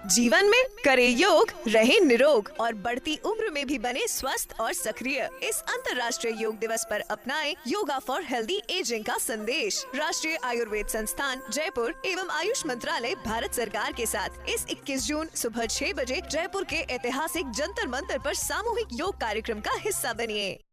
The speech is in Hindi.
जीवन में करे योग, रहे निरोग और बढ़ती उम्र में भी बने स्वस्थ और सक्रिय। इस अंतर्राष्ट्रीय योग दिवस पर अपनाएं योगा फॉर हेल्दी एजिंग का संदेश। राष्ट्रीय आयुर्वेद संस्थान जयपुर एवं आयुष मंत्रालय भारत सरकार के साथ इस 21 जून सुबह 6 बजे जयपुर के ऐतिहासिक जंतर मंतर पर सामूहिक योग कार्यक्रम का हिस्सा बनिए।